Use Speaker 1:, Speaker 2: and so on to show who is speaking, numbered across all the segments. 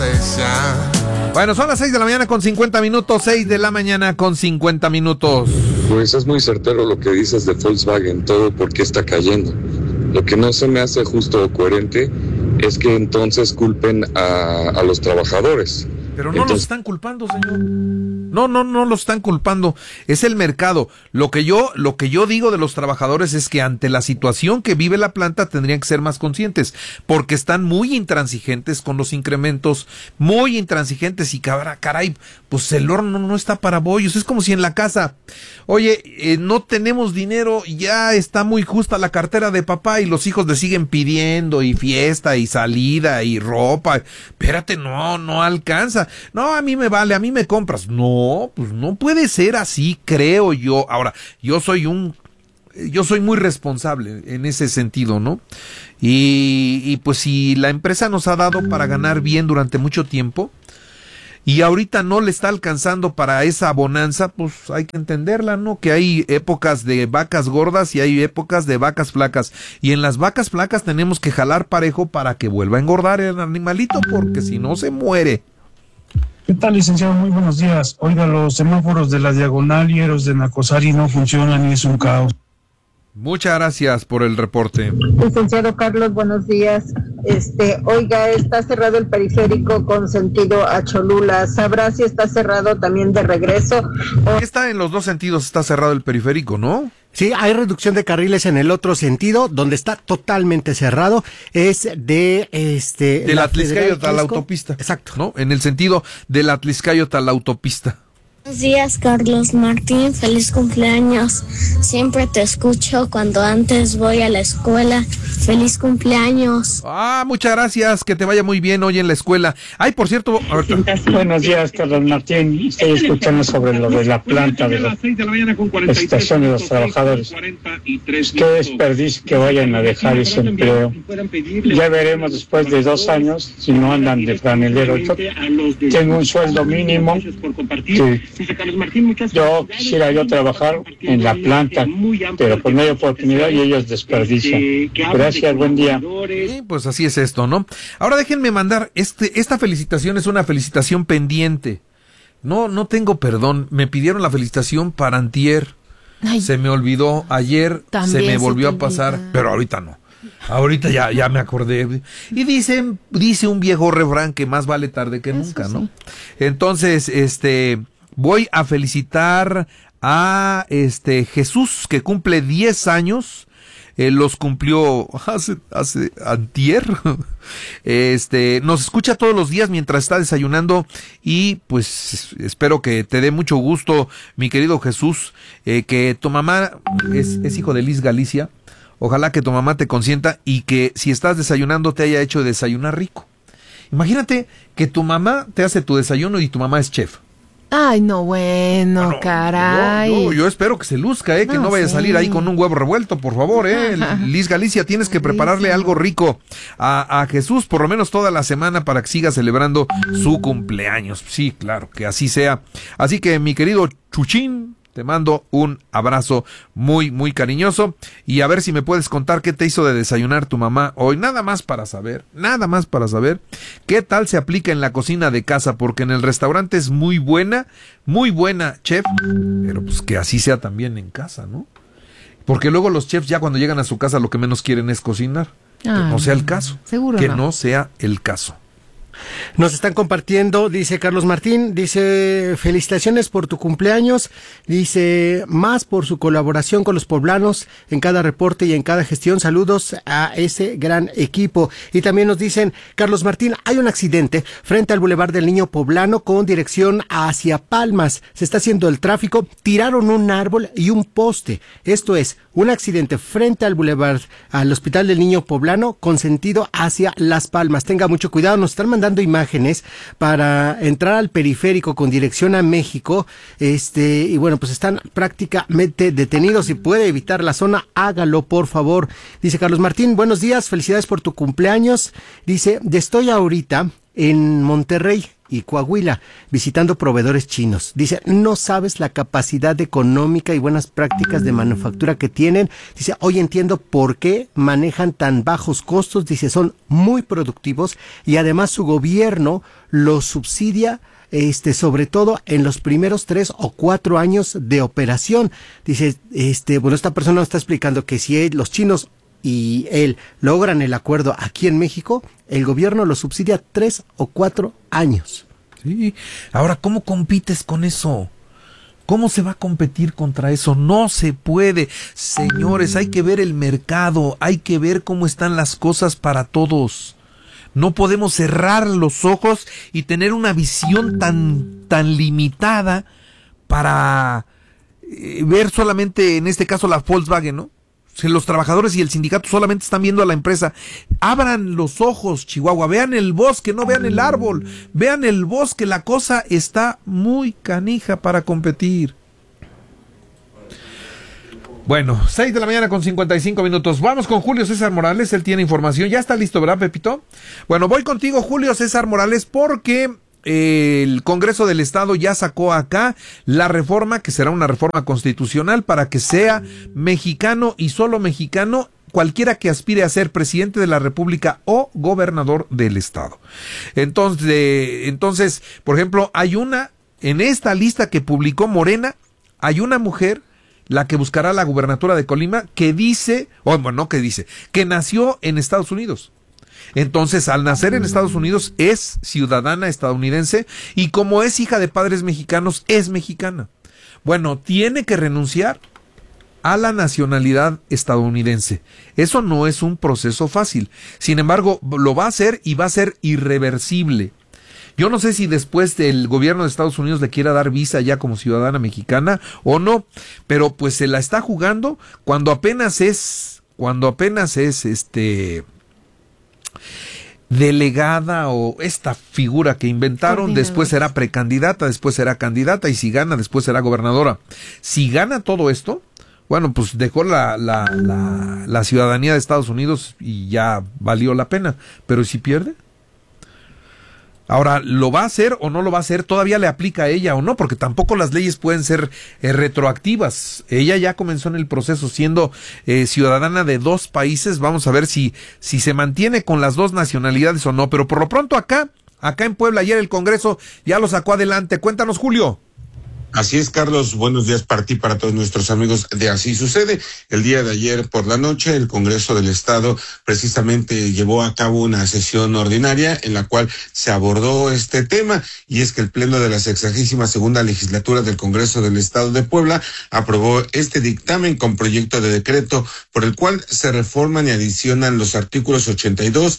Speaker 1: Bueno, son las 6 de la mañana con 50 minutos, 6 de la mañana con 50 minutos.
Speaker 2: Pues es muy certero lo que dices de Volkswagen, todo porque está cayendo. Lo que no se me hace justo o coherente es que entonces culpen a los trabajadores.
Speaker 1: Pero no los están culpando, señor. No los están culpando. Es el mercado. Lo que yo digo de los trabajadores es que ante la situación que vive la planta tendrían que ser más conscientes, porque están muy intransigentes con los incrementos, muy intransigentes y caray, pues el horno no está para bollos. Es como si en la casa, oye, no tenemos dinero, ya está muy justa la cartera de papá y los hijos le siguen pidiendo y fiesta y salida y ropa. Espérate, no alcanza. No, a mí me vale, a mí me compras. No, pues no puede ser así, creo yo. Ahora, yo soy muy responsable en ese sentido, ¿no? Y pues si la empresa nos ha dado para ganar bien durante mucho tiempo y ahorita no le está alcanzando para esa bonanza, pues hay que entenderla, ¿no? Que hay épocas de vacas gordas y hay épocas de vacas flacas. Y en las vacas flacas tenemos que jalar parejo para que vuelva a engordar el animalito, porque si no se muere.
Speaker 3: ¿Qué tal, licenciado? Muy buenos días. Oiga, los semáforos de la Diagonal y Eros de Nacosari no funcionan y es un caos.
Speaker 1: Muchas gracias por el reporte.
Speaker 4: Licenciado Carlos, buenos días. Oiga, está cerrado el periférico con sentido a Cholula. ¿Sabrá si está cerrado también de regreso?
Speaker 1: Está en los dos sentidos, está cerrado el periférico, ¿no?
Speaker 5: Sí, hay reducción de carriles en el otro sentido, donde está totalmente cerrado, es de
Speaker 1: la Atlixcayo a la autopista.
Speaker 5: Exacto.
Speaker 1: ¿No? En el sentido de la Atlixcayo a la autopista.
Speaker 6: Buenos días, Carlos Martín, feliz cumpleaños. Siempre te escucho cuando antes voy a la escuela. Feliz cumpleaños.
Speaker 1: Muchas gracias, que te vaya muy bien hoy en la escuela. Ay, por cierto, ahorita.
Speaker 3: Buenos días, Carlos Martín. Estoy escuchando sobre lo de la planta de la estación de los trabajadores. Qué desperdicio que vayan a dejar ese empleo. Ya veremos después de 2 años si no andan de franelero. Yo tengo un sueldo mínimo. Sí. Yo quisiera trabajar en la planta, pero pues no hay oportunidad y ellos desperdician. Gracias, buen día.
Speaker 1: Sí, pues así es esto, ¿no? Ahora déjenme mandar, esta felicitación es una felicitación pendiente. No tengo perdón, me pidieron la felicitación para antier. Ay, se me olvidó, ayer se me volvió a pasar, pero ahorita no. Ahorita ya me acordé. Y dice un viejo refrán que más vale tarde que nunca, ¿no? Entonces, voy a felicitar a Jesús, que cumple 10 años. Los cumplió hace antier. Nos escucha todos los días mientras está desayunando y pues espero que te dé mucho gusto, mi querido Jesús, que tu mamá es hijo de Liz Galicia. Ojalá que tu mamá te consienta y que si estás desayunando te haya hecho desayunar rico. Imagínate que tu mamá te hace tu desayuno y tu mamá es chef.
Speaker 7: Ay, no, bueno, caray.
Speaker 1: Yo espero que se luzca, que no vaya a salir ahí con un huevo revuelto, por favor, Liz Galicia, tienes que prepararle algo rico a Jesús, por lo menos toda la semana, para que siga celebrando su cumpleaños. Sí, claro, que así sea. Así que, mi querido Chuchín, te mando un abrazo muy, muy cariñoso y a ver si me puedes contar qué te hizo de desayunar tu mamá hoy, nada más para saber qué tal se aplica en la cocina de casa, porque en el restaurante es muy buena, chef, pero pues que así sea también en casa, ¿no? Porque luego los chefs ya cuando llegan a su casa lo que menos quieren es cocinar. Que no sea el caso.
Speaker 7: Seguro
Speaker 1: que
Speaker 7: no.
Speaker 1: No sea el caso.
Speaker 5: Nos están compartiendo, dice Carlos Martín, dice felicitaciones por tu cumpleaños, dice más por su colaboración con los poblanos en cada reporte y en cada gestión, saludos a ese gran equipo. Y también nos dicen, Carlos Martín, hay un accidente frente al Boulevard del Niño Poblano con dirección hacia Palmas, se está haciendo el tráfico, tiraron un árbol y un poste, esto es, un accidente frente al Boulevard, al Hospital del Niño Poblano con sentido hacia Las Palmas, tenga mucho cuidado, nos están mandando imágenes para entrar al periférico con dirección a México, y bueno, pues están prácticamente detenidos. Si puede evitar la zona, hágalo por favor. Dice Carlos Martín, buenos días, felicidades por tu cumpleaños. Dice, estoy ahorita en Monterrey y Coahuila, visitando proveedores chinos. Dice, no sabes la capacidad económica y buenas prácticas de manufactura que tienen. Dice, hoy entiendo por qué manejan tan bajos costos. Dice, son muy productivos y además su gobierno los subsidia, sobre todo en los primeros 3 o 4 años de operación. Dice, bueno, esta persona nos está explicando que si los chinos y él logran el acuerdo aquí en México, el gobierno lo subsidia 3 o 4 años.
Speaker 1: Sí. Ahora, ¿cómo compites con eso? ¿Cómo se va a competir contra eso? No se puede. Señores, hay que ver el mercado, hay que ver cómo están las cosas para todos. No podemos cerrar los ojos y tener una visión tan limitada para ver solamente, en este caso, la Volkswagen, ¿no? Si los trabajadores y el sindicato solamente están viendo a la empresa. Abran los ojos, Chihuahua, vean el bosque, no vean el árbol, vean el bosque, la cosa está muy canija para competir. Bueno, 6 de la mañana con 55 minutos. Vamos con Julio César Morales, él tiene información. Ya está listo, ¿verdad, Pepito? Bueno, voy contigo, Julio César Morales, porque el Congreso del Estado ya sacó acá la reforma, que será una reforma constitucional para que sea mexicano y solo mexicano cualquiera que aspire a ser presidente de la República o gobernador del Estado. Entonces, por ejemplo, en esta lista que publicó Morena, hay una mujer, la que buscará la gubernatura de Colima, que que nació en Estados Unidos. Entonces, al nacer en Estados Unidos, es ciudadana estadounidense y como es hija de padres mexicanos, es mexicana. Bueno, tiene que renunciar a la nacionalidad estadounidense. Eso no es un proceso fácil. Sin embargo, lo va a hacer y va a ser irreversible. Yo no sé si después el gobierno de Estados Unidos le quiera dar visa ya como ciudadana mexicana o no, pero pues se la está jugando cuando apenas es delegada o esta figura que inventaron, después será precandidata, después será candidata y si gana, después será gobernadora. Si gana todo esto, bueno, pues dejó la ciudadanía de Estados Unidos y ya valió la pena, pero si pierde. Ahora, ¿lo va a hacer o no lo va a hacer? ¿Todavía le aplica a ella o no? Porque tampoco las leyes pueden ser retroactivas. Ella ya comenzó en el proceso siendo ciudadana de 2 países. Vamos a ver si se mantiene con las 2 nacionalidades o no. Pero por lo pronto acá en Puebla, ayer el Congreso ya lo sacó adelante. Cuéntanos, Julio.
Speaker 8: Así es, Carlos, buenos días para ti, para todos nuestros amigos de Así Sucede. El día de ayer por la noche, el Congreso del Estado precisamente llevó a cabo una sesión ordinaria en la cual se abordó este tema, y es que el Pleno de la 62ª Legislatura del Congreso del Estado de Puebla aprobó este dictamen con proyecto de decreto por el cual se reforman y adicionan los artículos 82,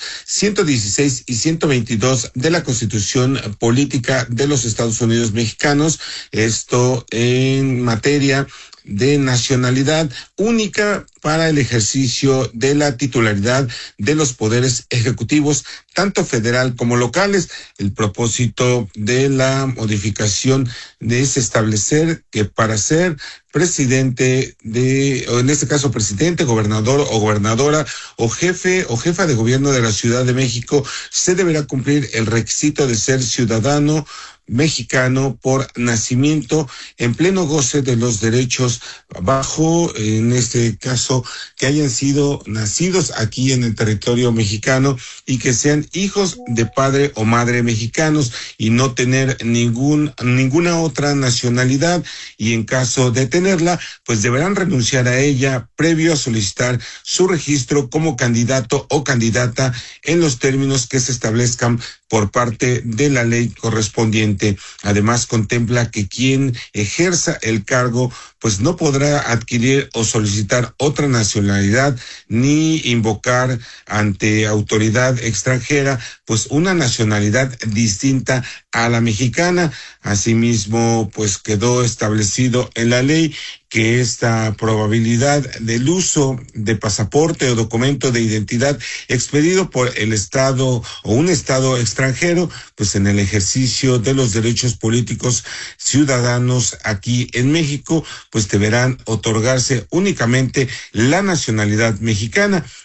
Speaker 8: 116 y 122 de la Constitución Política de los Estados Unidos Mexicanos. Esto en materia de nacionalidad única para el ejercicio de la titularidad de los poderes ejecutivos, tanto federal como locales. El propósito de la modificación es establecer que para ser presidente o en este caso presidente, gobernador o gobernadora o jefe o jefa de gobierno de la Ciudad de México, se deberá cumplir el requisito de ser ciudadano mexicano por nacimiento, en pleno goce de los derechos bajo, en este caso, que hayan sido nacidos aquí en el territorio mexicano y que sean hijos de padre o madre mexicanos y no tener ninguna otra nacionalidad, y en caso de tenerla, pues deberán renunciar a ella previo a solicitar su registro como candidato o candidata en los términos que se establezcan por parte de la ley correspondiente. Además, contempla que quien ejerza el cargo pues no podrá adquirir o solicitar otra nacionalidad ni invocar ante autoridad extranjera pues una nacionalidad distinta a la mexicana. Asimismo, pues quedó establecido en la ley que esta probabilidad del uso de pasaporte o documento de identidad expedido por el Estado o un Estado extranjero, pues en el ejercicio de los derechos políticos ciudadanos aquí en México, pues deberán otorgarse únicamente la nacionalidad mexicana.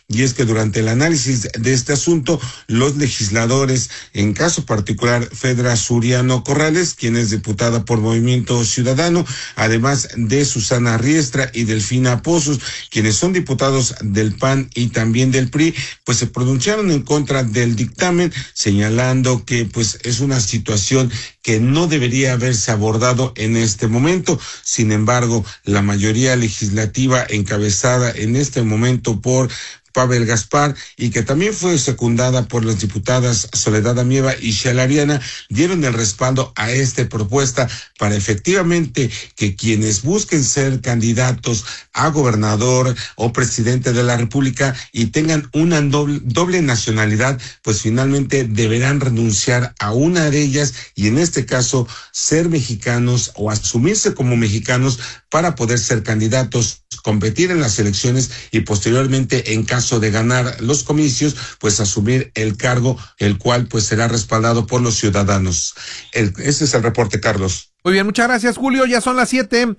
Speaker 8: y es que durante el análisis de este asunto, los legisladores, en caso particular Fedra Suriano Corrales, quien es diputada por Movimiento Ciudadano, además de Susana Riestra y Delfina Pozos, quienes son diputados del PAN y también del PRI, pues se pronunciaron en contra del dictamen, señalando que pues es una situación que no debería haberse abordado en este momento. Sin embargo, la mayoría legislativa encabezada en este momento por Pavel Gaspar y que también fue secundada por las diputadas Soledad Amieva y Shela Ariana, dieron el respaldo a esta propuesta para efectivamente que quienes busquen ser candidatos a gobernador o presidente de la República y tengan una doble nacionalidad, pues finalmente deberán renunciar a una de ellas y en este caso ser mexicanos o asumirse como mexicanos para poder ser candidatos, competir en las elecciones y posteriormente, en caso de ganar los comicios, pues asumir el cargo, el cual pues será respaldado por los ciudadanos. Ese es el reporte, Carlos.
Speaker 1: Muy bien, muchas gracias, Julio. Ya son las 7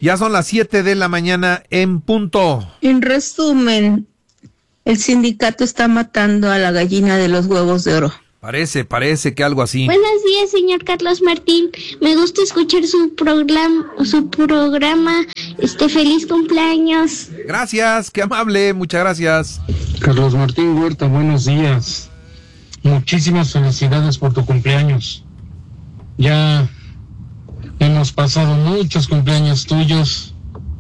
Speaker 1: de la mañana en punto.
Speaker 9: En resumen, el sindicato está matando a la gallina de los huevos de oro.
Speaker 1: Parece que algo así.
Speaker 6: Buenos días, señor Carlos Martín. Me gusta escuchar su programa. Feliz cumpleaños.
Speaker 1: Gracias, qué amable, muchas gracias.
Speaker 10: Carlos Martín Huerta, buenos días. Muchísimas felicidades por tu cumpleaños. Ya hemos pasado muchos cumpleaños tuyos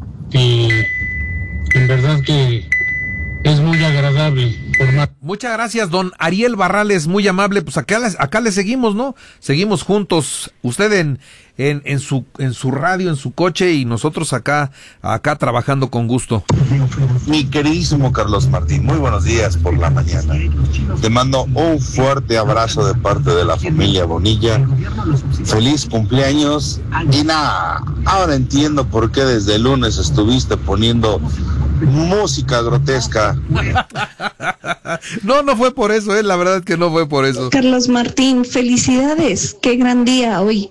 Speaker 10: y en verdad que es muy agradable.
Speaker 1: Muchas gracias, don Ariel Barrales, muy amable. Pues acá le seguimos, ¿no? Seguimos juntos. Usted en su radio, en su coche y nosotros acá trabajando con gusto.
Speaker 11: Mi queridísimo Carlos Martín, muy buenos días por la mañana. Te mando un fuerte abrazo de parte de la familia Bonilla. Feliz cumpleaños. Y nada, ahora entiendo por qué desde el lunes estuviste poniendo música grotesca.
Speaker 1: No fue por eso, la verdad es que no fue por eso.
Speaker 9: Carlos Martín, felicidades, qué gran día hoy.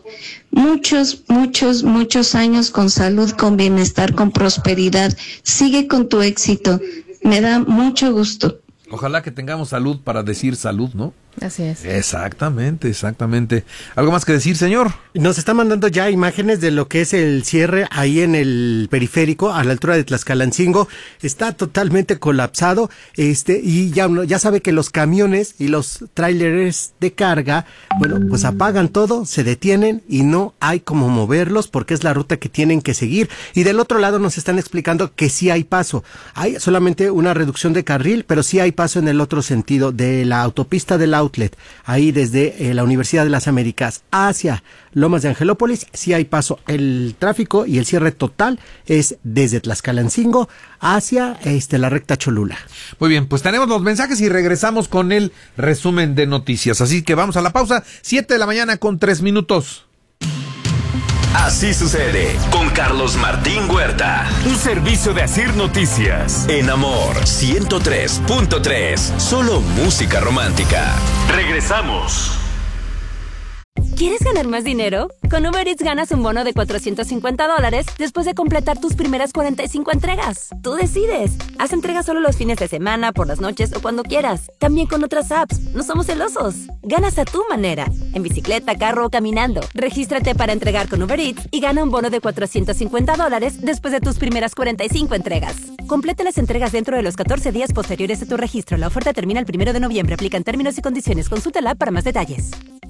Speaker 9: Muchos años con salud, con bienestar, con prosperidad. Sigue con tu éxito, me da mucho gusto.
Speaker 1: Ojalá que tengamos salud para decir salud, ¿no?
Speaker 7: Así es.
Speaker 1: Exactamente. ¿Algo más que decir, señor?
Speaker 5: Nos está mandando ya imágenes de lo que es el cierre ahí en el periférico, a la altura de Tlaxcalancingo. Está totalmente colapsado, y ya sabe que los camiones y los tráileres de carga, bueno, pues apagan todo, se detienen y no hay cómo moverlos porque es la ruta que tienen que seguir. Y del otro lado nos están explicando que sí hay paso. Hay solamente una reducción de carril, pero sí hay paso en el otro sentido de la autopista del Outlet, ahí desde la Universidad de las Américas hacia Lomas de Angelópolis, sí hay paso. El tráfico y el cierre total es desde Tlaxcalancingo hacia la recta Cholula.
Speaker 1: Muy bien, pues tenemos los mensajes y regresamos con el resumen de noticias. Así que vamos a la pausa, 7 de la mañana con 3 minutos.
Speaker 12: Así sucede con Carlos Martín Huerta. Un servicio de Asir Noticias. En Amor 103.3. Solo música romántica. Regresamos.
Speaker 13: ¿Quieres ganar más dinero? Con Uber Eats ganas un bono de $450 después de completar tus primeras 45 entregas. Tú decides. Haz entregas solo los fines de semana, por las noches o cuando quieras. También con otras apps. No somos celosos. Ganas a tu manera. En bicicleta, carro o caminando. Regístrate para entregar con Uber Eats y gana un bono de $450 después de tus primeras 45 entregas. Completa las entregas dentro de los 14 días posteriores a tu registro. La oferta termina el 1 de noviembre. Aplican términos y condiciones. Consúltala para más detalles.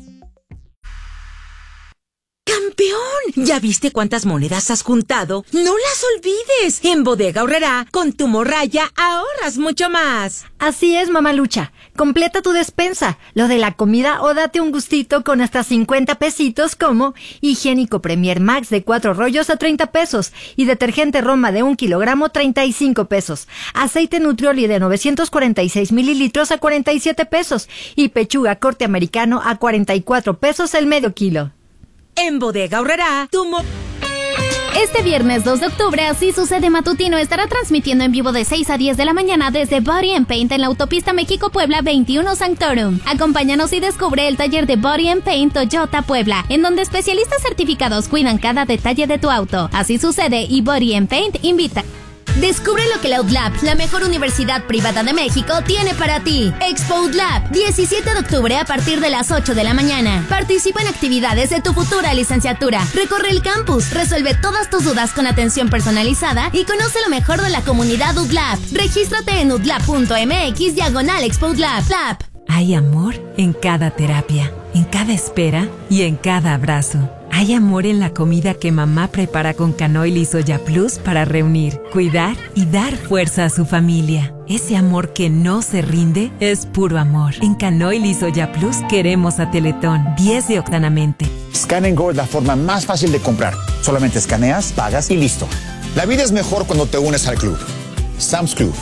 Speaker 14: ¡Campeón! ¿Ya viste cuántas monedas has juntado? ¡No las olvides! En Bodega Aurrerá, con tu morralla, ahorras mucho más.
Speaker 15: Así es, mamalucha. Completa tu despensa, lo de la comida o date un gustito con hasta 50 pesitos como higiénico Premier Max de 4 rollos a 30 pesos y detergente Roma de 1 kilogramo 35 pesos. Aceite Nutrioli de 946 mililitros a 47 pesos y pechuga corte americano a 44 pesos el medio kilo.
Speaker 14: En Bodega Aurrerá,
Speaker 16: Este viernes 2 de octubre, Así Sucede Matutino estará transmitiendo en vivo de 6 a 10 de la mañana desde Body and Paint en la autopista México-Puebla 21 Sanctorum. Acompáñanos y descubre el taller de Body and Paint Toyota Puebla, en donde especialistas certificados cuidan cada detalle de tu auto. Así Sucede y Body and Paint invita. Descubre lo que la UDLAP, la mejor universidad privada de México, tiene para ti. Expo UDLAP, 17 de octubre a partir de las 8 de la mañana. Participa en actividades de tu futura licenciatura. Recorre el campus, resuelve todas tus dudas con atención personalizada y conoce lo mejor de la comunidad UDLAP. Regístrate en udlap.mx/Expo UDLAP.
Speaker 14: Hay amor en cada terapia, en cada espera y en cada abrazo. Hay amor en la comida que mamá prepara con Canoil y Soya Plus para reunir, cuidar y dar fuerza a su familia. Ese amor que no se rinde es puro amor. En Canoil y Soya Plus queremos a Teletón. 10 de Octanamente.
Speaker 17: Scan & Go es la forma más fácil de comprar. Solamente escaneas, pagas y listo. La vida es mejor cuando te unes al club. Sam's Club.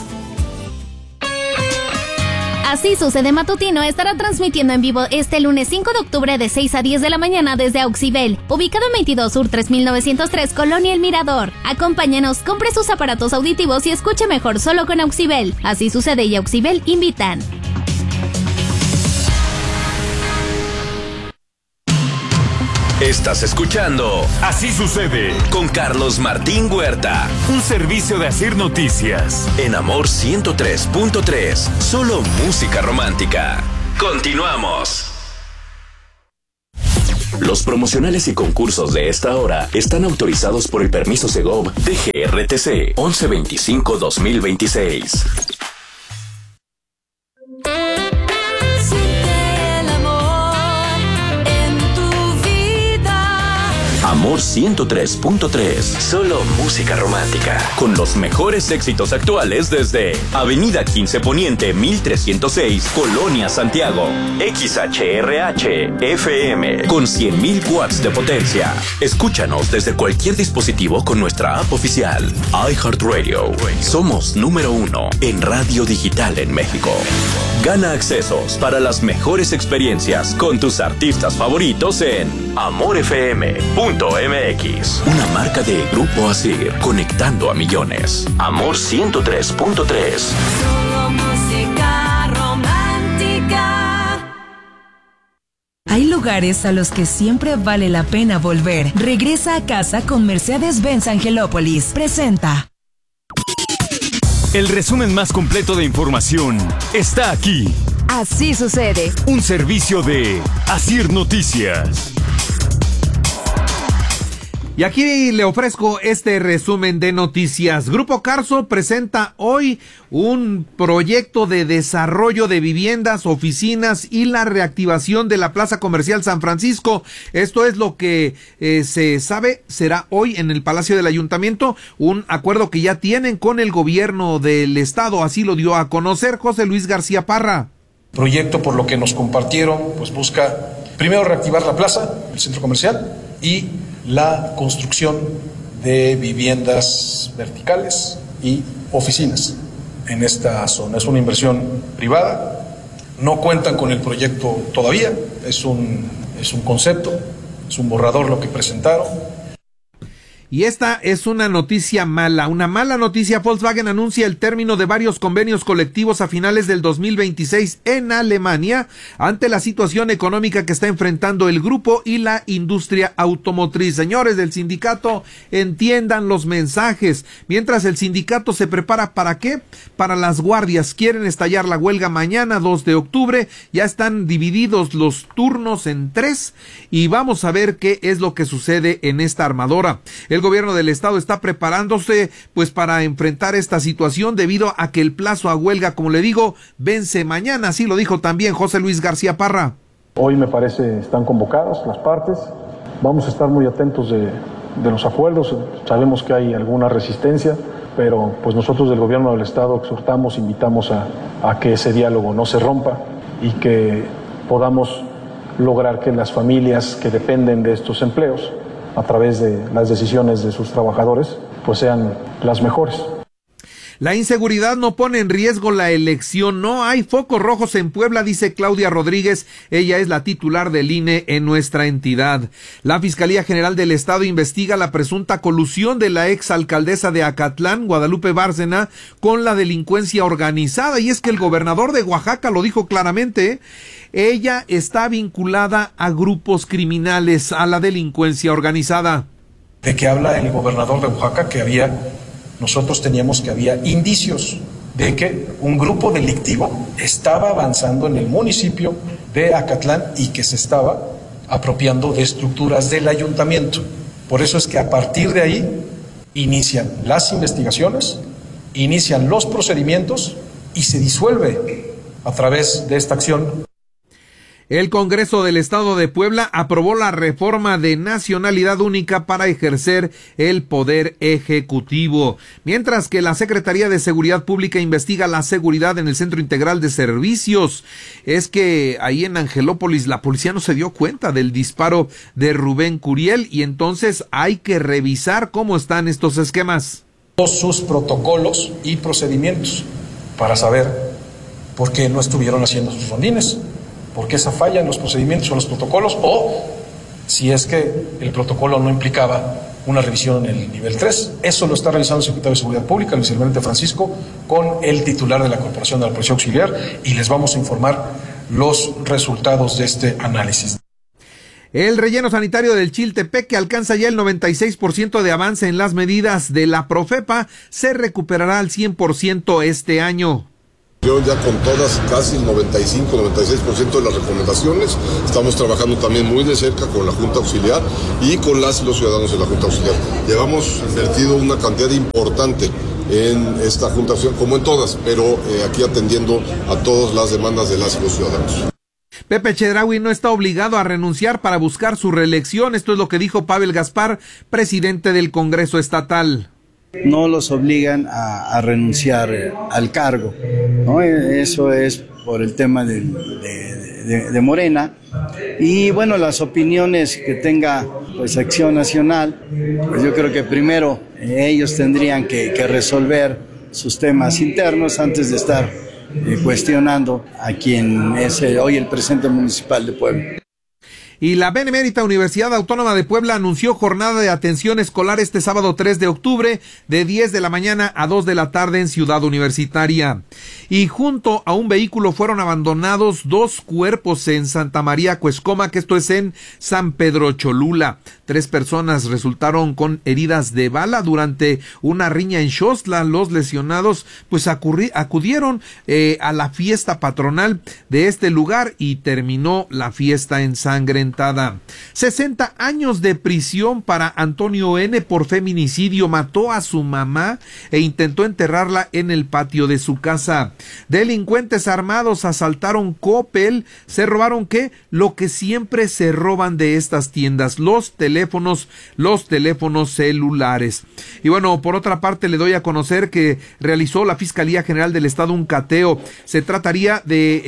Speaker 16: Así Sucede Matutino estará transmitiendo en vivo este lunes 5 de octubre de 6 a 10 de la mañana desde Auxibel, ubicado en 22 Sur 3903, Colonia El Mirador. Acompáñanos, compre sus aparatos auditivos y escuche mejor solo con Auxibel. Así Sucede y Auxibel invitan.
Speaker 12: Estás escuchando Así Sucede con Carlos Martín Huerta. Un servicio de Asir Noticias. En Amor 103.3. Solo música romántica. Continuamos. Los promocionales y concursos de esta hora están autorizados por el permiso Segov DGRTC 1125-2026. Amor 103.3. Solo música romántica. Con los mejores éxitos actuales desde Avenida 15 Poniente 1306, Colonia Santiago. XHRH FM con 100.000 watts de potencia. Escúchanos desde cualquier dispositivo con nuestra app oficial. iHeartRadio. Somos número 1 en radio digital en México. Gana accesos para las mejores experiencias con tus artistas favoritos en amorfm.mx. Una marca de Grupo Asir, conectando a millones. Amor 103.3.
Speaker 14: Solo música romántica. Hay lugares a los que siempre vale la pena volver. Regresa a casa con Mercedes-Benz Angelópolis. Presenta.
Speaker 12: El resumen más completo de información está aquí.
Speaker 7: Así Sucede.
Speaker 12: Un servicio de Asir Noticias.
Speaker 1: Y aquí le ofrezco este resumen de noticias. Grupo Carso presenta hoy un proyecto de desarrollo de viviendas, oficinas y la reactivación de la Plaza Comercial San Francisco. Esto es lo que se sabe, será hoy en el Palacio del Ayuntamiento, un acuerdo que ya tienen con el gobierno del estado, así lo dio a conocer José Luis García Parra.
Speaker 18: Proyecto, por lo que nos compartieron, pues busca primero reactivar la plaza, el centro comercial, y la construcción de viviendas verticales y oficinas en esta zona. Es una inversión privada, no cuentan con el proyecto todavía, es un concepto, es un borrador lo que presentaron.
Speaker 1: Y esta es una noticia mala, una mala noticia. Volkswagen anuncia el término de varios convenios colectivos a finales del 2026 en Alemania ante la situación económica que está enfrentando el grupo y la industria automotriz. Señores del sindicato, entiendan los mensajes. Mientras el sindicato se prepara, ¿para qué? Para las guardias. Quieren estallar la huelga mañana, 2 de octubre. Ya están divididos los turnos en 3 y vamos a ver qué es lo que sucede en esta armadora. El gobierno del estado está preparándose pues para enfrentar esta situación debido a que el plazo a huelga, como le digo, vence mañana, así lo dijo también José Luis García Parra.
Speaker 18: Hoy me parece están convocadas las partes, vamos a estar muy atentos de los acuerdos, sabemos que hay alguna resistencia, pero pues nosotros del gobierno del estado exhortamos, invitamos a que ese diálogo no se rompa y que podamos lograr que las familias que dependen de estos empleos a través de las decisiones de sus trabajadores, pues sean las mejores.
Speaker 1: La inseguridad no pone en riesgo la elección. No hay focos rojos en Puebla, dice Claudia Rodríguez. Ella es la titular del INE en nuestra entidad. La Fiscalía General del Estado investiga la presunta colusión de la exalcaldesa de Acatlán, Guadalupe Bárcena, con la delincuencia organizada. Y es que el gobernador de Oaxaca lo dijo claramente, ella está vinculada a grupos criminales, a la delincuencia organizada.
Speaker 18: ¿De qué habla el gobernador de Oaxaca? Que había nosotros teníamos que había indicios de que un grupo delictivo estaba avanzando en el municipio de Acatlán y que se estaba apropiando de estructuras del ayuntamiento. Por eso es que a partir de ahí inician las investigaciones, inician los procedimientos y se disuelve a través de esta acción.
Speaker 1: El Congreso del Estado de Puebla aprobó la reforma de nacionalidad única para ejercer el poder ejecutivo, mientras que la Secretaría de Seguridad Pública investiga la seguridad en el Centro Integral de Servicios. Es que ahí en Angelópolis la policía no se dio cuenta del disparo de Rubén Curiel y entonces hay que revisar cómo están estos esquemas.
Speaker 18: Sus protocolos y procedimientos para saber por qué no estuvieron haciendo sus rondines. ¿Por qué esa falla en los procedimientos o los protocolos? O si es que el protocolo no implicaba una revisión en el nivel 3. Eso lo está revisando el secretario de Seguridad Pública, Luis Alberto Francisco, con el titular de la Corporación de la Policía Auxiliar, y les vamos a informar los resultados de este análisis.
Speaker 1: El relleno sanitario del Chiltepec, que alcanza ya el 96% de avance en las medidas de la Profepa, se recuperará al 100% este año.
Speaker 19: Ya con todas, casi el 95-96% de las recomendaciones, estamos trabajando también muy de cerca con la Junta Auxiliar y con las y los ciudadanos de la Junta Auxiliar. Llevamos invertido una cantidad importante en esta Junta Auxiliar, como en todas, pero aquí atendiendo a todas las demandas de las y los ciudadanos.
Speaker 1: Pepe Chedraui no está obligado a renunciar para buscar su reelección. Esto es lo que dijo Pavel Gaspar, presidente del Congreso Estatal.
Speaker 20: No los obligan a renunciar al cargo, ¿no? Eso es por el tema de Morena. Y bueno, las opiniones que tenga pues Acción Nacional, pues yo creo que primero ellos tendrían que resolver sus temas internos antes de estar cuestionando a quien es hoy el presidente municipal de Puebla.
Speaker 1: Y la Benemérita Universidad Autónoma de Puebla anunció jornada de atención escolar este sábado 3 de octubre de 10 de la mañana a 2 de la tarde en Ciudad Universitaria. Y junto a un vehículo fueron abandonados 2 cuerpos en Santa María Cuescoma, que esto es en San Pedro Cholula. 3 personas resultaron con heridas de bala durante una riña en Xostla. Los lesionados pues acudieron a la fiesta patronal de este lugar y terminó la fiesta ensangrentada. 60 años de prisión para Antonio N. por feminicidio. Mató a su mamá e intentó enterrarla en el patio de su casa. Delincuentes armados asaltaron Coppel. ¿Se robaron qué? Lo que siempre se roban de estas tiendas, los teléfonos celulares. Y bueno, por otra parte le doy a conocer que realizó la Fiscalía General del Estado un cateo. Se trataría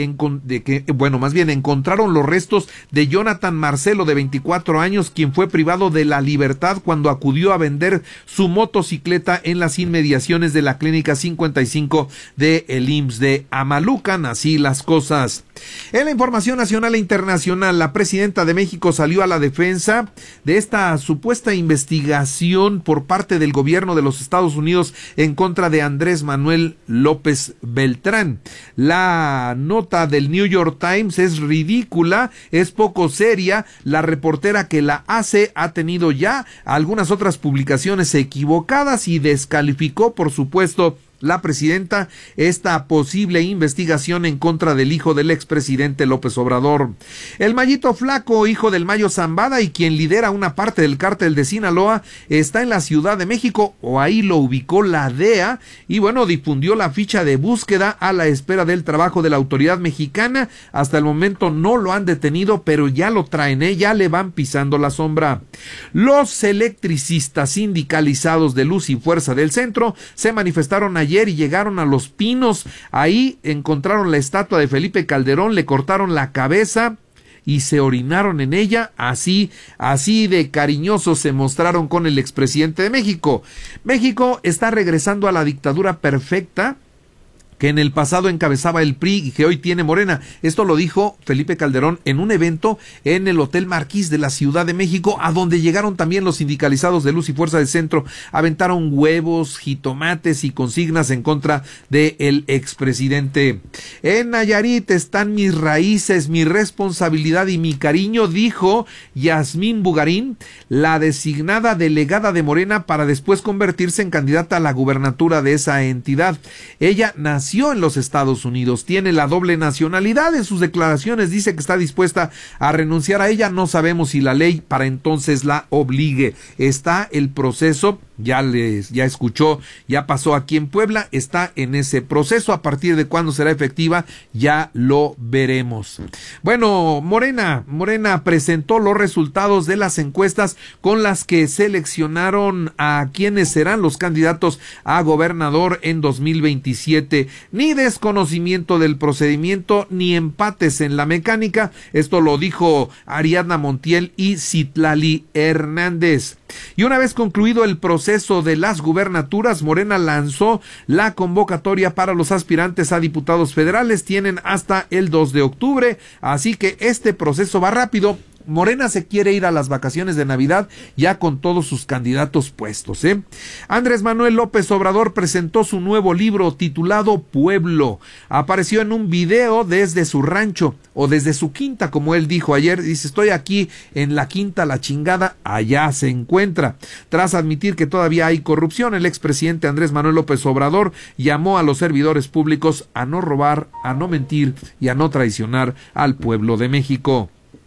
Speaker 1: encontraron los restos de Jonathan Marcelo, de 24 años, quien fue privado de la libertad cuando acudió a vender su motocicleta en las inmediaciones de la Clínica 55 de el IMSS de Amalucan. Así las cosas. En la información nacional e internacional, la presidenta de México salió a la defensa de esta supuesta investigación por parte del gobierno de los Estados Unidos en contra de Andrés Manuel López Beltrán. La nota del New York Times es ridícula, es poco seria. La reportera que la hace ha tenido ya algunas otras publicaciones equivocadas y descalificó, por supuesto, la presidenta esta posible investigación en contra del hijo del expresidente López Obrador. El Mayito Flaco, hijo del Mayo Zambada y quien lidera una parte del cártel de Sinaloa, está en la Ciudad de México, o ahí lo ubicó la DEA, y bueno, difundió la ficha de búsqueda a la espera del trabajo de la autoridad mexicana. Hasta el momento no lo han detenido, pero ya lo traen, ya le van pisando la sombra. Los electricistas sindicalizados de Luz y Fuerza del Centro se manifestaron ayer y llegaron a Los Pinos. Ahí encontraron la estatua de Felipe Calderón, le cortaron la cabeza y se orinaron en ella. Así de cariñosos se mostraron con el expresidente de México. México está regresando a la dictadura perfecta que en el pasado encabezaba el PRI y que hoy tiene Morena. Esto lo dijo Felipe Calderón en un evento en el Hotel Marquis de la Ciudad de México, a donde llegaron también los sindicalizados de Luz y Fuerza del Centro. Aventaron huevos, jitomates y consignas en contra del expresidente. En Nayarit están mis raíces, mi responsabilidad y mi cariño, dijo Yasmín Bugarín, la designada delegada de Morena para después convertirse en candidata a la gubernatura de esa entidad. Ella nació en los Estados Unidos, tiene la doble nacionalidad. En sus declaraciones dice que está dispuesta a renunciar a ella. No sabemos si la ley para entonces la obligue. Está el proceso, ya escuchó, ya pasó aquí en Puebla, está en ese proceso. A partir de cuándo será efectiva, ya lo veremos. Bueno, Morena presentó los resultados de las encuestas con las que seleccionaron a quienes serán los candidatos a gobernador en 2027. Ni desconocimiento del procedimiento, ni empates en la mecánica. Esto lo dijo Ariadna Montiel y Citlali Hernández. Y una vez concluido el proceso de las gubernaturas, Morena lanzó la convocatoria para los aspirantes a diputados federales. Tienen hasta el 2 de octubre, así que este proceso va rápido. Morena se quiere ir a las vacaciones de Navidad ya con todos sus candidatos puestos, Andrés Manuel López Obrador presentó su nuevo libro titulado Pueblo. Apareció en un video desde su rancho o desde su quinta, como él dijo ayer. Dice: estoy aquí en la quinta, la chingada, allá se encuentra. Tras admitir que todavía hay corrupción, el expresidente Andrés Manuel López Obrador llamó a los servidores públicos a no robar, a no mentir y a no traicionar al pueblo de México.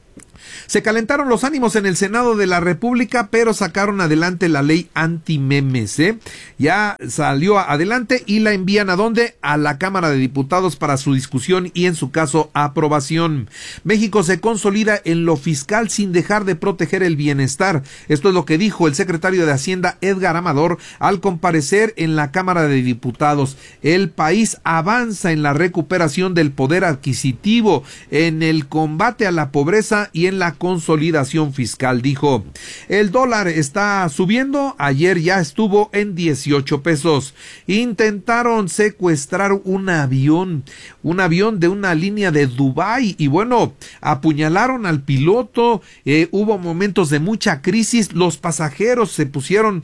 Speaker 1: Se calentaron los ánimos en el Senado de la República, pero sacaron adelante la ley anti-memes, Ya salió adelante y la envían ¿a dónde? A la Cámara de Diputados para su discusión y, en su caso, aprobación. México se consolida en lo fiscal sin dejar de proteger el bienestar. Esto es lo que dijo el secretario de Hacienda, Edgar Amador, al comparecer en la Cámara de Diputados. El país avanza en la recuperación del poder adquisitivo, en el combate a la pobreza y en la consolidación fiscal, dijo. El dólar está subiendo, ayer ya estuvo en 18 pesos. Intentaron secuestrar un avión de una línea de Dubái y bueno, apuñalaron al piloto, hubo momentos de mucha crisis, los pasajeros se pusieron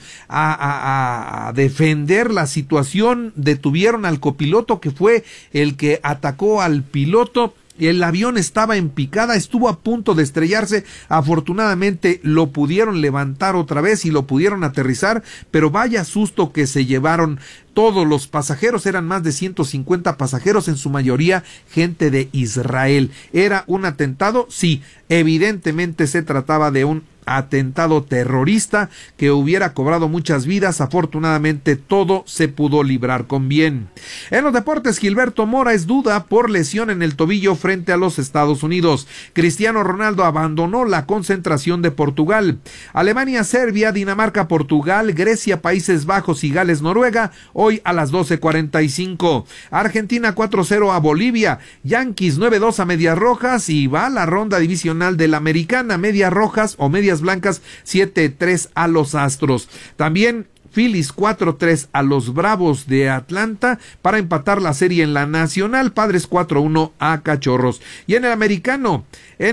Speaker 1: a defender la situación, detuvieron al copiloto que fue el que atacó al piloto. El avión estaba en picada, estuvo a punto de estrellarse. Afortunadamente lo pudieron levantar otra vez y lo pudieron aterrizar, pero vaya susto que se llevaron todos los pasajeros. Eran más de 150 pasajeros, en su mayoría gente de Israel. ¿Era un atentado? Sí, evidentemente se trataba de un atentado terrorista que hubiera cobrado muchas vidas. Afortunadamente todo se pudo librar con bien. En los deportes, Gilberto Mora es duda por lesión en el tobillo frente a los Estados Unidos. Cristiano Ronaldo abandonó la concentración de Portugal. Alemania, Serbia, Dinamarca, Portugal, Grecia, Países Bajos y Gales, Noruega, hoy a las 12:45. Argentina 4-0 a Bolivia. Yankees 9-2 a Medias Rojas y va a la ronda divisional de la Americana. Medias Rojas o Medias Blancas 7-3 a los Astros. También Phillies 4-3 a los Bravos de Atlanta para empatar la serie en la Nacional. Padres 4-1 a Cachorros. Y en el americano,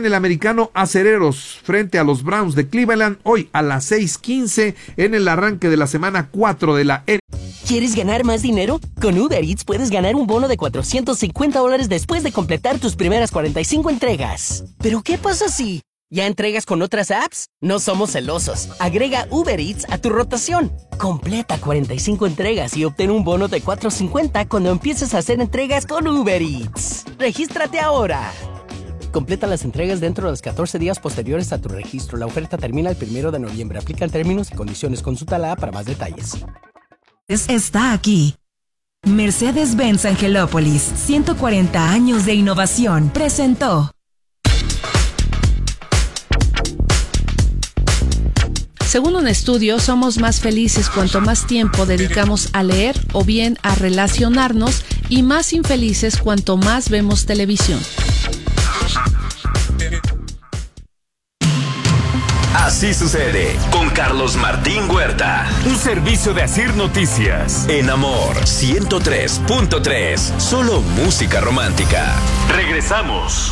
Speaker 1: Acereros frente a los Browns de Cleveland hoy a las 6:15 en el arranque de la semana 4 de la
Speaker 21: ¿Quieres ganar más dinero? Con Uber Eats puedes ganar un bono de $450 después de completar tus primeras 45 entregas. ¿Pero qué pasa si ya entregas con otras apps? No somos celosos. Agrega Uber Eats a tu rotación. Completa 45 entregas y obtén un bono de $450 cuando empieces a hacer entregas con Uber Eats. ¡Regístrate ahora! Completa las entregas dentro de los 14 días posteriores a tu registro. La oferta termina el 1 de noviembre. Aplican términos y condiciones. Consulta la app para más detalles.
Speaker 14: Está aquí. Mercedes-Benz Angelópolis, 140 años de innovación, presentó.
Speaker 22: Según un estudio, somos más felices cuanto más tiempo dedicamos a leer o bien a relacionarnos y más infelices cuanto más vemos televisión.
Speaker 12: Así sucede con Carlos Martín Huerta.
Speaker 2: Un servicio de Asir Noticias.
Speaker 12: En Amor 103.3. Solo música romántica.
Speaker 2: Regresamos.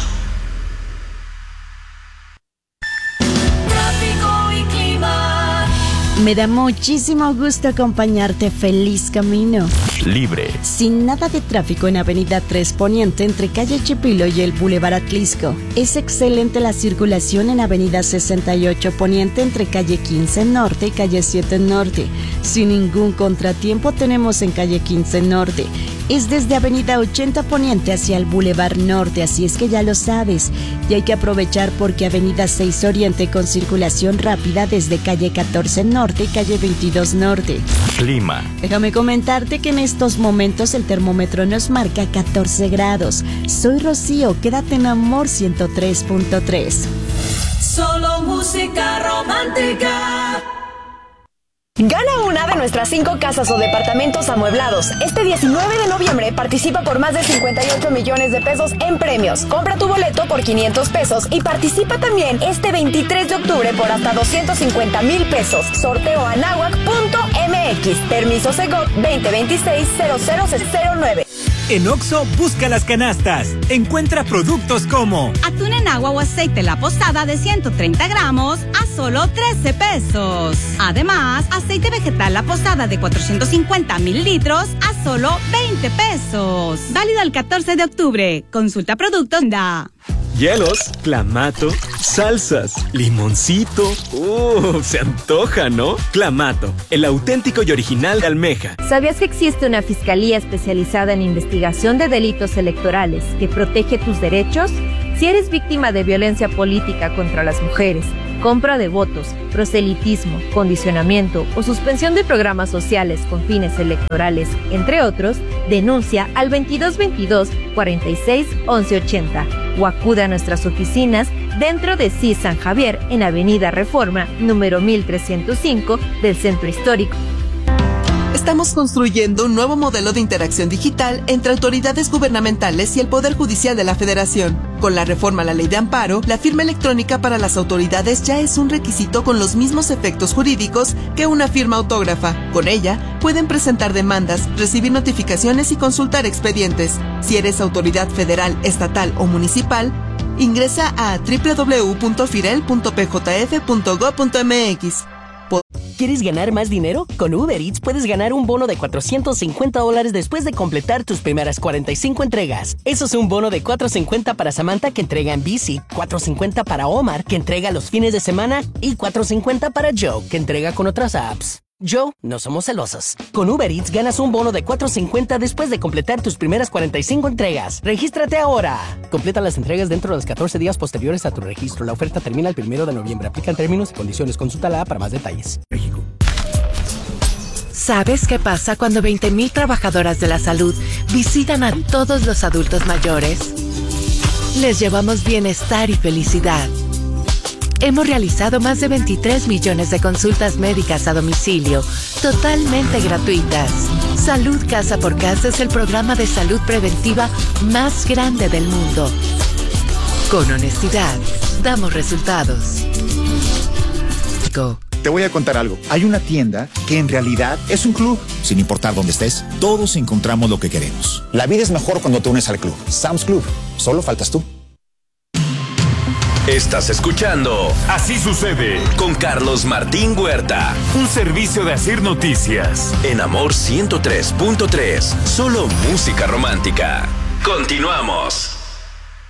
Speaker 4: Me da muchísimo gusto acompañarte. Feliz camino.
Speaker 12: Libre.
Speaker 4: Sin nada de tráfico en Avenida 3 Poniente entre calle Chipilo y el Boulevard Atlisco. Es excelente la circulación en Avenida 68 Poniente entre calle 15 Norte y calle 7 Norte. Sin ningún contratiempo tenemos en calle 15 Norte. Es desde Avenida 80 Poniente hacia el Boulevard Norte, así es que ya lo sabes. Y hay que aprovechar porque Avenida 6 Oriente con circulación rápida desde calle 14 Norte y calle 22 Norte.
Speaker 12: Clima.
Speaker 4: Déjame comentarte que en estos momentos el termómetro nos marca 14 grados. Soy Rocío, quédate en Amor 103.3.
Speaker 23: Solo música romántica.
Speaker 24: Gana una de nuestras 5 casas o departamentos amueblados. Este 19 de noviembre participa por más de 58 millones de pesos en premios. Compra tu boleto por 500 pesos y participa también este 23 de octubre por hasta 250,000 pesos. Sorteo anahuac.mx. Permiso Segov 2026-0009.
Speaker 25: En Oxxo, busca las canastas. Encuentra productos como
Speaker 26: atún en agua o aceite La Posada de 130 gramos a solo 13 pesos. Además, aceite vegetal La Posada de 450 mililitros a solo 20 pesos. Válido el 14 de octubre. Consulta productos.
Speaker 27: Hielos, clamato, salsas, limoncito. Se antoja, ¿no? Clamato, el auténtico y original de almeja.
Speaker 28: ¿Sabías que existe una fiscalía especializada en investigación de delitos electorales que protege tus derechos? Si eres víctima de violencia política contra las mujeres, compra de votos, proselitismo, condicionamiento o suspensión de programas sociales con fines electorales, entre otros, denuncia al 2222 46 1180 o acude a nuestras oficinas dentro de CIS San Javier en Avenida Reforma, número 1305 del Centro Histórico.
Speaker 29: Estamos construyendo un nuevo modelo de interacción digital entre autoridades gubernamentales y el Poder Judicial de la Federación. Con la reforma a la Ley de Amparo, la firma electrónica para las autoridades ya es un requisito con los mismos efectos jurídicos que una firma autógrafa. Con ella, pueden presentar demandas, recibir notificaciones y consultar expedientes. Si eres autoridad federal, estatal o municipal, ingresa a www.firel.pjf.gov.mx.
Speaker 21: ¿Quieres ganar más dinero? Con Uber Eats puedes ganar un bono de $450 después de completar tus primeras 45 entregas. Eso es un bono de $450 para Samantha, que entrega en bici, $450 para Omar, que entrega los fines de semana, y $450 para Joe, que entrega con otras apps. Joe, no somos celosos. Con Uber Eats ganas un bono de $450 después de completar tus primeras 45 entregas. ¡Regístrate ahora! Completa las entregas dentro de los 14 días posteriores a tu registro. La oferta termina el 1 de noviembre. Aplican términos y condiciones. Consulta la app para más detalles. México.
Speaker 30: ¿Sabes qué pasa cuando 20,000 trabajadoras de la salud visitan a todos los adultos mayores? Les llevamos bienestar y felicidad. Hemos realizado más de 23 millones de consultas médicas a domicilio, totalmente gratuitas. Salud Casa por Casa es el programa de salud preventiva más grande del mundo. Con honestidad, damos resultados.
Speaker 17: Te voy a contar algo. Hay una tienda que en realidad es un club. Sin importar dónde estés, todos encontramos lo que queremos. La vida es mejor cuando te unes al club. Sam's Club. Solo faltas tú.
Speaker 12: Estás escuchando
Speaker 2: Así Sucede
Speaker 12: con Carlos Martín Huerta.
Speaker 2: Un servicio de Asir Noticias.
Speaker 12: En Amor 103.3. Solo música romántica. Continuamos.